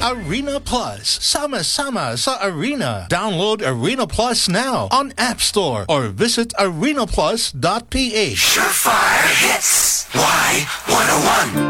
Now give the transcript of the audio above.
Arena Plus. Sama-sama sa Arena. Download Arena Plus now on App Store or visit arenaplus.ph. Surefire hits. Y101.